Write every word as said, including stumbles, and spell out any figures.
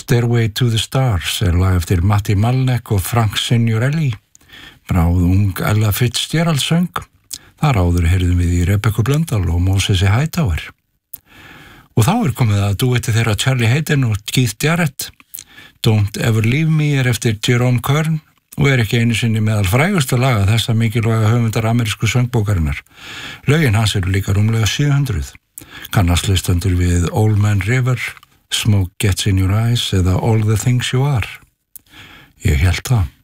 Stairway to the Stars er lag eftir Matti Malnek og Frank Signorelli. Bráð ung Ella Fitzgerald söng. Þar áður heyrðum við í Rebekku Blöndal og Mosesi Hightower. Og þá er komið að duetti þeirra Charlie Hayden og Keith Jarrett. Don't Ever Leave Me er eftir Jerome Kern og er ekki einu sinni meðal frægustu laga þessa mikilvæga höfundar amerísku söngbókarinnar. Lögin hans eru líka rúmlega sjö hundruð. Kannast listendur við Old Man River, Smoke Gets in Your Eyes eða All the Things You Are. Ég held það.